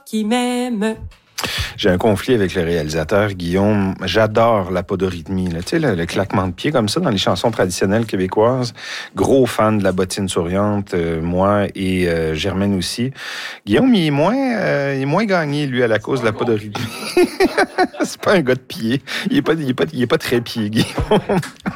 qui m'aime. J'ai un conflit avec le réalisateur, Guillaume. J'adore la podorythmie, là. Tu sais, le claquement de pied comme ça dans les chansons traditionnelles québécoises. Gros fan de la bottine souriante, moi et Germaine aussi. Guillaume, il est moins gagné, lui, à la cause de la podorythmie. C'est pas un gars de pied. Il est pas très pied, Guillaume.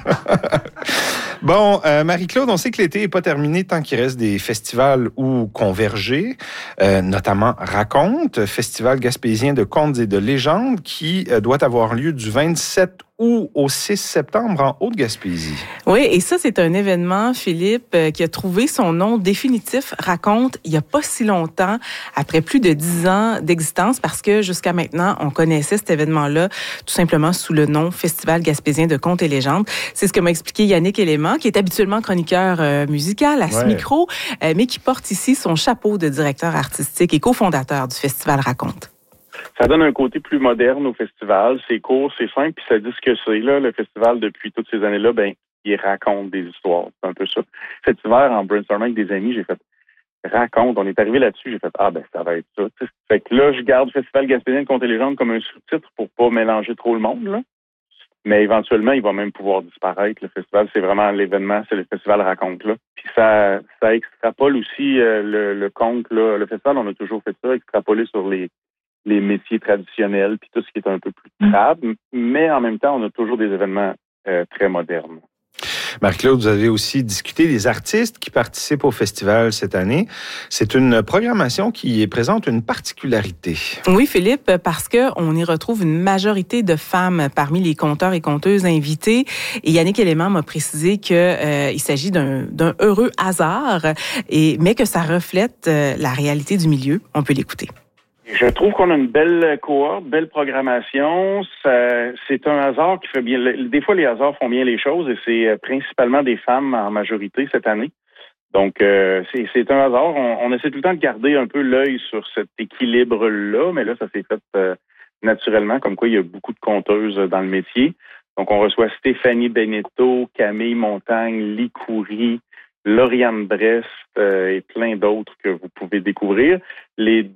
Bon, Marie-Claude, on sait que l'été n'est pas terminé tant qu'il reste des festivals où converger, notamment Raconte, festival gaspésien de contes et de légendes qui doit avoir lieu du 27 août au 6 septembre en Haute-Gaspésie. Oui, et ça, c'est un événement, Philippe, qui a trouvé son nom définitif, Raconte, il n'y a pas si longtemps, après plus de 10 ans d'existence, parce que jusqu'à maintenant, on connaissait cet événement-là tout simplement sous le nom Festival gaspésien de contes et légendes. C'est ce que m'a expliqué Yannick Élément, qui est habituellement chroniqueur musical à ce micro, mais qui porte ici son chapeau de directeur artistique et cofondateur du Festival Raconte. Ça donne un côté plus moderne au festival. C'est court, c'est simple, puis ça dit ce que c'est. Là, le festival, depuis toutes ces années-là, il raconte des histoires. C'est un peu ça. Cet hiver, en brainstorming avec des amis, j'ai fait raconte. On est arrivé là-dessus, j'ai fait ça va être ça. T'sais. Fait que là, je garde Festival gaspésien de contes et légendes comme un sous-titre pour pas mélanger trop le monde, là. Mais éventuellement, il va même pouvoir disparaître. Le festival, c'est vraiment l'événement, c'est le festival Raconte, là. Puis ça extrapole aussi le conte, là. Le festival, on a toujours fait ça, extrapoler sur les métiers traditionnels, puis tout ce qui est un peu plus trad, mais en même temps, on a toujours des événements très modernes. Marie-Claude, vous avez aussi discuté des artistes qui participent au festival cette année. C'est une programmation qui présente une particularité. Oui, Philippe, parce qu'on y retrouve une majorité de femmes parmi les conteurs et conteuses invités. Et Yannick Élément m'a précisé qu'il s'agit d'un heureux hasard, mais que ça reflète la réalité du milieu. On peut l'écouter. Je trouve qu'on a une belle cohorte, belle programmation. C'est un hasard qui fait bien. Des fois, les hasards font bien les choses et c'est principalement des femmes en majorité cette année. Donc, c'est un hasard. On essaie tout le temps de garder un peu l'œil sur cet équilibre-là, mais là, ça s'est fait naturellement, comme quoi il y a beaucoup de conteuses dans le métier. Donc, on reçoit Stéphanie Benetto, Camille Montagne, Lee Coury, Lauriane Brest et plein d'autres que vous pouvez découvrir. Il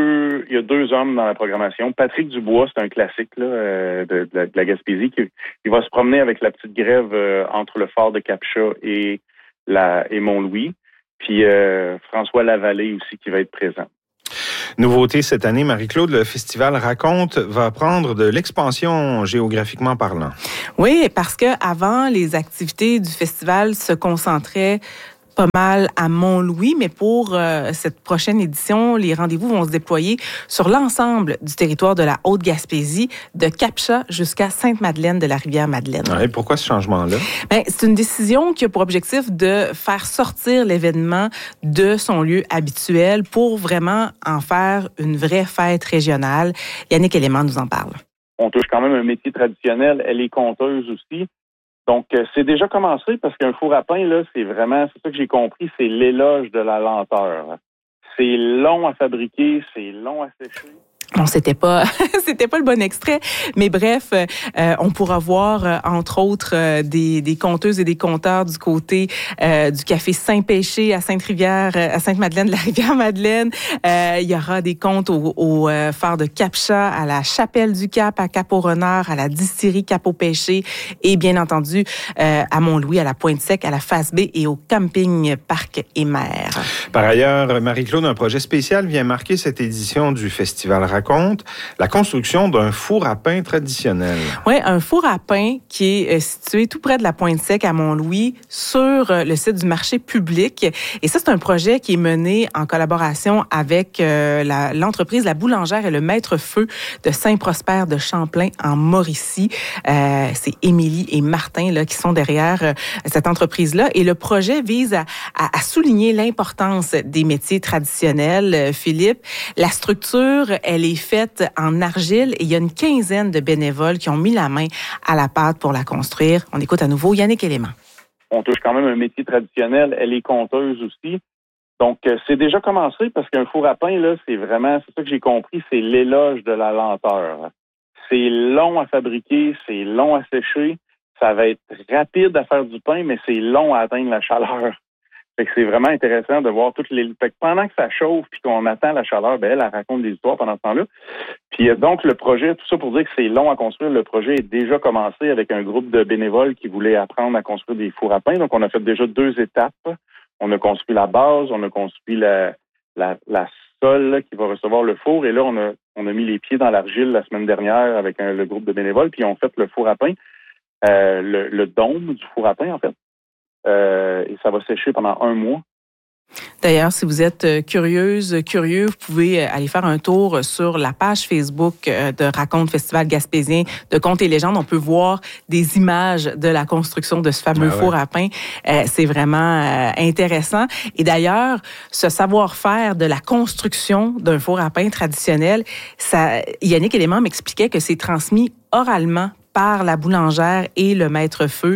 y a 2 hommes dans la programmation. Patrick Dubois, c'est un classique là, de la Gaspésie. Il va se promener avec la petite grève entre le phare de Capcha et Mont-Louis. Puis François Lavallée aussi qui va être présent. Nouveauté cette année, Marie-Claude, le festival Raconte va prendre de l'expansion géographiquement parlant. Oui, parce que avant, les activités du festival se concentraient pas mal à Mont-Louis, mais pour cette prochaine édition, les rendez-vous vont se déployer sur l'ensemble du territoire de la Haute-Gaspésie, de Capcha jusqu'à Sainte-Madeleine de la Rivière-Madeleine. Ouais, pourquoi ce changement-là? C'est une décision qui a pour objectif de faire sortir l'événement de son lieu habituel pour vraiment en faire une vraie fête régionale. Yannick Élément nous en parle. On touche quand même un métier traditionnel. Elle est conteuse aussi. Donc, c'est déjà commencé parce qu'un four à pain, là, c'est ça que j'ai compris, c'est l'éloge de la lenteur. C'est long à fabriquer, c'est long à sécher. Non, c'était pas le bon extrait, mais bref, on pourra voir entre autres des conteuses et des conteurs du côté du café Saint-Péché à Sainte-Rivière, à Sainte-Madeleine de la Rivière-Madeleine. Il y aura des contes au phare de Capcha, à la Chapelle du Cap, à Cap-au-Renard, à la distillerie Cap-au-Pêché et bien entendu à Mont-Louis, à la Pointe-Sec, à la Face B et au camping Parc et Mer. Par ailleurs, Marie-Claude, un projet spécial vient marquer cette édition du Festival Raconte, la construction d'un four à pain traditionnel. Oui, un four à pain qui est situé tout près de la Pointe-Sec à Mont-Louis sur le site du marché public. Et ça, c'est un projet qui est mené en collaboration avec l'entreprise La Boulangère et le Maître Feu de Saint-Prosper de Champlain en Mauricie. C'est Émilie et Martin là, qui sont derrière cette entreprise-là. Et le projet vise à souligner l'importance des métiers traditionnels. Philippe, la structure, elle est faite en argile et il y a une quinzaine de bénévoles qui ont mis la main à la pâte pour la construire. On écoute à nouveau Yannick Élément. On touche quand même un métier traditionnel. Elle est conteuse aussi. Donc, c'est déjà commencé parce qu'un four à pain, là, c'est ça que j'ai compris, c'est l'éloge de la lenteur. C'est long à fabriquer, c'est long à sécher. Ça va être rapide à faire du pain, mais c'est long à atteindre la chaleur. Fait que c'est vraiment intéressant de voir toutes les... Fait que pendant que ça chauffe puis qu'on attend la chaleur, elle raconte des histoires pendant ce temps-là. Puis donc, le projet, tout ça pour dire que c'est long à construire, le projet est déjà commencé avec un groupe de bénévoles qui voulaient apprendre à construire des fours à pain. Donc, on a fait déjà 2 étapes. On a construit la base, on a construit la sol là, qui va recevoir le four. Et là, on a mis les pieds dans l'argile la semaine dernière avec le groupe de bénévoles. Puis, on fait le four à pain, le dôme du four à pain, en fait. Et ça va sécher pendant 1 mois. D'ailleurs, si vous êtes curieux, vous pouvez aller faire un tour sur la page Facebook de Raconte Festival Gaspésien de Contes et légendes. On peut voir des images de la construction de ce fameux four à pain. C'est vraiment intéressant. Et d'ailleurs, ce savoir-faire de la construction d'un four à pain traditionnel, Yannick Élément m'expliquait que c'est transmis oralement par la boulangère et le maître-feu.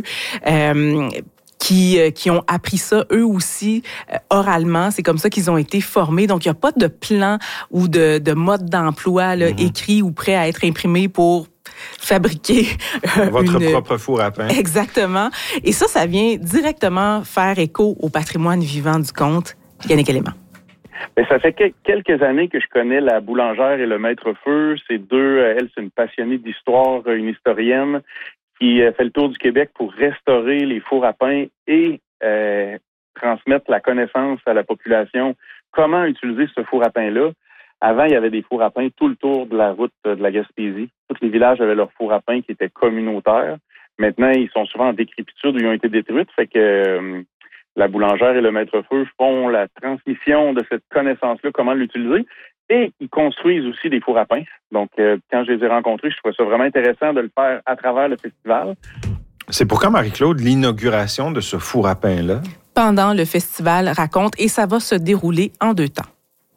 Qui ont appris ça eux aussi oralement. C'est comme ça qu'ils ont été formés. Donc, il n'y a pas de plan ou de mode d'emploi là, écrit ou prêt à être imprimé pour fabriquer votre propre four à pain. Exactement. Et ça vient directement faire écho au patrimoine vivant du conte. Yannick Élément. Ça fait quelques années que je connais la boulangère et le maître-feu. C'est deux, elle, c'est une passionnée d'histoire, une historienne qui fait le tour du Québec pour restaurer les fours à pain et transmettre la connaissance à la population. Comment utiliser ce four à pain-là? Avant, il y avait des fours à pain tout le tour de la route de la Gaspésie. Tous les villages avaient leurs fours à pain qui étaient communautaires. Maintenant, ils sont souvent en décrépitude ou ils ont été détruits. Fait que la boulangère et le maître-feu font la transmission de cette connaissance-là, comment l'utiliser. Et ils construisent aussi des fours à pain. Donc, quand je les ai rencontrés, je trouvais ça vraiment intéressant de le faire à travers le festival. C'est pour quand, Marie-Claude, l'inauguration de ce four à pain-là? Pendant le festival Raconte, et ça va se dérouler en 2 temps.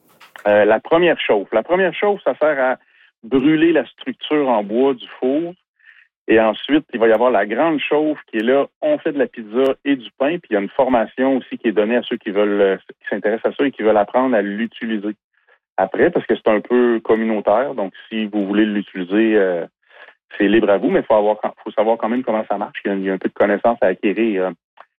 La première chauffe. La première chauffe, ça sert à brûler la structure en bois du four. Et ensuite, il va y avoir la grande chauffe qui est là. On fait de la pizza et du pain. Puis il y a une formation aussi qui est donnée à ceux qui s'intéressent à ça et qui veulent apprendre à l'utiliser. Après, parce que c'est un peu communautaire, donc si vous voulez l'utiliser, c'est libre à vous, mais faut savoir quand même comment ça marche. Il y a un peu de connaissances à acquérir.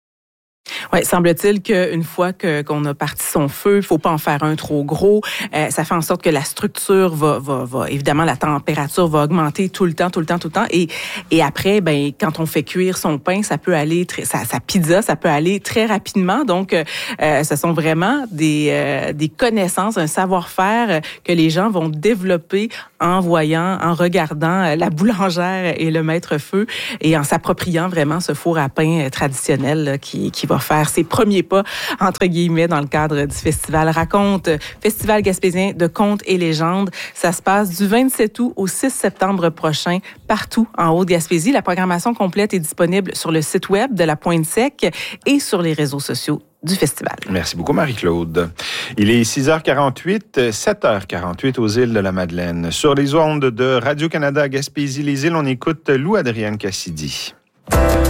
Oui, semble-t-il qu'une fois qu'on a parti son feu, il faut pas en faire un trop gros. Ça fait en sorte que la structure va évidemment, la température va augmenter tout le temps. Et après, quand on fait cuire son pain, ça peut aller sa pizza, ça peut aller très rapidement. Donc, ce sont vraiment des connaissances, un savoir-faire que les gens vont développer en regardant la boulangère et le maître-feu et en s'appropriant vraiment ce four à pain traditionnel là, qui va faire ses premiers pas, entre guillemets, dans le cadre du festival Raconte, Festival Gaspésien de Contes et légendes. Ça se passe du 27 août au 6 septembre prochain, partout en Haute-Gaspésie. La programmation complète est disponible sur le site web de la Pointe-Sec et sur les réseaux sociaux du festival. Merci beaucoup, Marie-Claude. Il est 6h48, 7h48 aux îles de la Madeleine. Sur les ondes de Radio-Canada à Gaspésie-les-Îles, on écoute Lou Adrienne Cassidy.